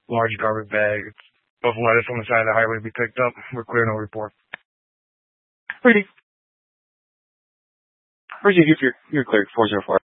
large garbage bag of lettuce on the side of the highway to be picked up. We're clear, no report. Pretty. Where'd you give your clear? 404.